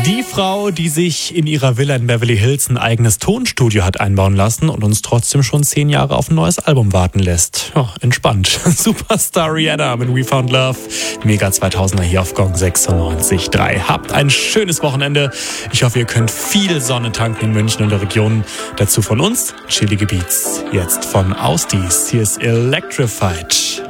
Die Frau, die sich in ihrer Villa in Beverly Hills ein eigenes Tonstudio hat einbauen lassen und uns trotzdem schon 10 Jahre auf ein neues Album warten lässt. Ja, entspannt. Superstar Rihanna mit We Found Love. Mega 2000er hier auf Gong 96.3. Habt ein schönes Wochenende. Ich hoffe, ihr könnt viel Sonne tanken in München und der Region. Dazu von uns chillige Beats. Jetzt von Ausdies. Hier ist Electrified.